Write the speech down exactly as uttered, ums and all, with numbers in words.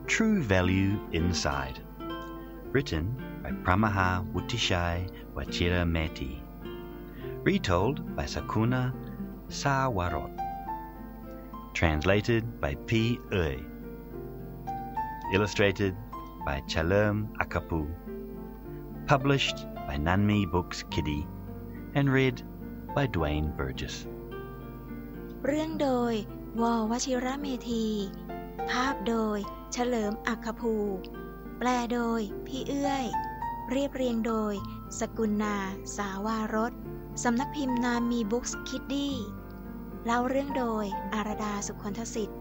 True Value Inside. Written by Pramaha Wuttishai Wachirameti. Retold by Sakuna Sawarot. Translated by P. Uy. Illustrated by Chalerm Akapu. Published by Nanmi Books Kiddie and read by Dwayne Burgess. เรื่องโดย ว. วชิระเมธีภาพโดยเฉลิมอัคคภูแปลโดยพี่เอื้อยเรียบเรียงโดยสกุลนาสาวารสสำนักพิมพ์นามีบุ๊กส์คิดดี้เล่าเรื่องโดยอารดาสุขนทสิทธิ์